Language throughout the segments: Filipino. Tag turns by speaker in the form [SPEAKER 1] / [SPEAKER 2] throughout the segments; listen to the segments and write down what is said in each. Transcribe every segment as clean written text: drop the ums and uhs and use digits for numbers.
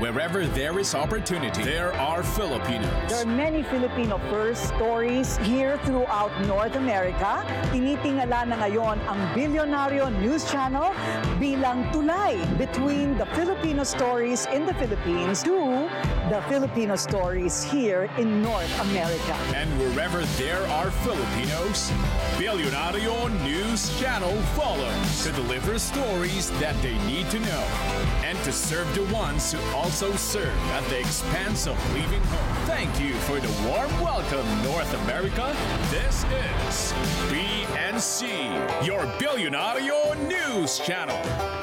[SPEAKER 1] Wherever there is opportunity, there are Filipinos.
[SPEAKER 2] There are many Filipino first stories here throughout North America. Tinitingala na ngayon ang Bilyonaryo News Channel bilang tulay between the Filipino stories in the Philippines to the Filipino stories here in North America.
[SPEAKER 1] And wherever there are Filipinos, Bilyonaryo News Channel follows to deliver stories that they need to know and to serve the ones who also serve at the expense of leaving home. Thank you for the warm welcome, North America. This is BNC, your Bilyonaryo News Channel.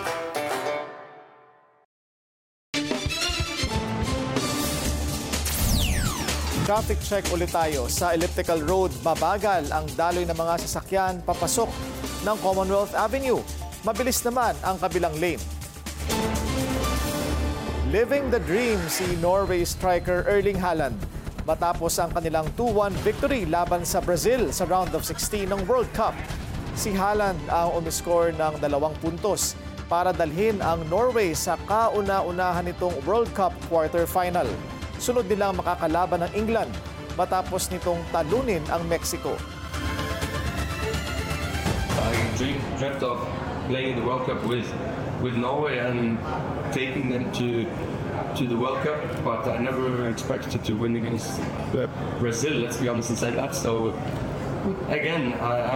[SPEAKER 3] Traffic check ulit tayo. Sa Elliptical Road, mabagal ang daloy ng mga sasakyan papasok ng Commonwealth Avenue. Mabilis naman ang kabilang lane. Living the dream si Norway striker Erling Haaland matapos ang kanilang 2-1 victory laban sa Brazil sa round of 16 ng World Cup. Si Haaland ang umiscore ng 2 puntos para dalhin ang Norway sa kauna-unahan nitong World Cup quarterfinal. Sunod nilang makakalaban ng England matapos nitong talunin ang Mexico.
[SPEAKER 4] I dreamt of playing the World Cup with Norway and taking them to the World Cup, but I never expected to win against Brazil, let's be honest and say that. So again,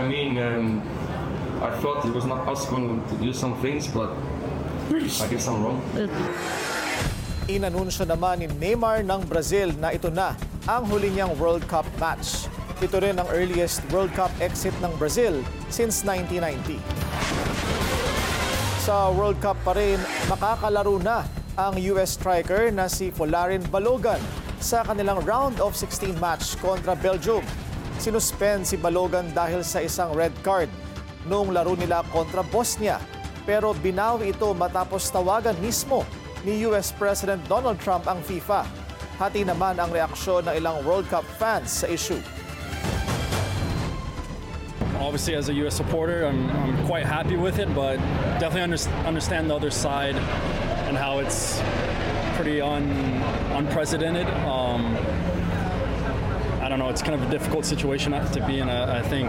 [SPEAKER 4] I thought it was not possible to do some things, but I guess I'm wrong.
[SPEAKER 3] Inanunsyo naman ni Neymar ng Brazil na ito na ang huli niyang World Cup match. Ito rin ang earliest World Cup exit ng Brazil since 1990. Sa World Cup pa rin, makakalaro na ang US striker na si Folarin Balogan sa kanilang round of 16 match kontra Belgium. Sinuspend si Balogan dahil sa isang red card noong laro nila kontra Bosnia. Pero binawi ito matapos tawagan mismo ni US President Donald Trump ang FIFA. Hati naman ang reaksyon ng ilang World Cup fans sa issue.
[SPEAKER 5] Obviously, as a U.S. supporter, I'm quite happy with it, but definitely understand the other side and how it's pretty unprecedented. I don't know, it's kind of a difficult situation to be in, I think.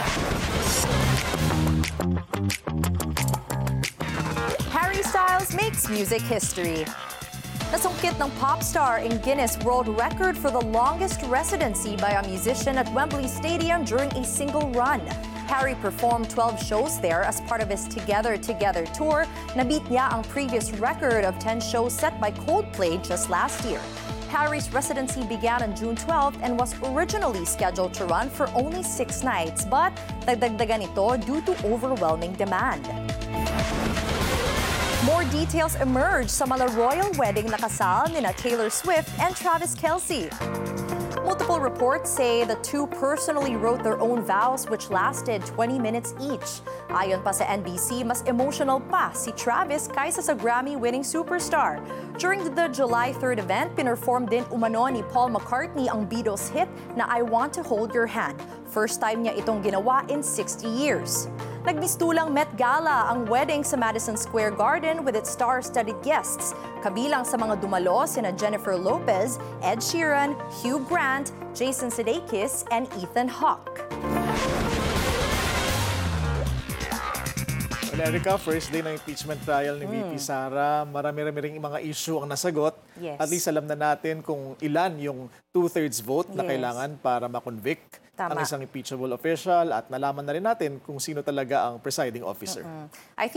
[SPEAKER 6] Harry Styles makes music history. Nasungkit ng pop star in Guinness World Record for the longest residency by a musician at Wembley Stadium during a single run. Harry performed 12 shows there as part of his Together Together tour. Nabeat niya ang previous record of 10 shows set by Coldplay just last year. Harry's residency began on June 12th and was originally scheduled to run for only 6 nights, but nagdagdagan ito due to overwhelming demand. More details emerged sa mala royal wedding na kasal nina Taylor Swift and Travis Kelce. Multiple reports say the two personally wrote their own vows which lasted 20 minutes each. Ayon pa sa NBC, mas emotional pa si Travis kaysa sa Grammy-winning superstar. During the July 3rd event, pinerform din umano ni Paul McCartney ang Beatles hit na I Want to Hold Your Hand. First time niya itong ginawa in 60 years. Nagmistulang Met Gala ang wedding sa Madison Square Garden with its star-studded guests. Kabilang sa mga dumalo sina Jennifer Lopez, Ed Sheeran, Hugh Grant, Jason Sudeikis, and Ethan Hawke.
[SPEAKER 3] Well, Erica, first day ng impeachment trial ni VP Sara, marami-rami ring mga issue ang nasagot.
[SPEAKER 6] Yes.
[SPEAKER 3] At least alam na natin kung ilan yung 2/3 vote na
[SPEAKER 6] Yes.
[SPEAKER 3] kailangan para makonvict
[SPEAKER 6] Tama.
[SPEAKER 3] ang isang impeachable official at nalaman na rin natin kung sino talaga ang presiding officer.
[SPEAKER 6] I